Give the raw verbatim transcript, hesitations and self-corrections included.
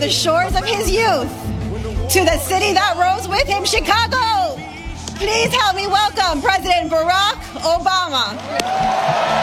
the shores of his youth, to the city that rose with him, Chicago. Please help me welcome President Barack Obama.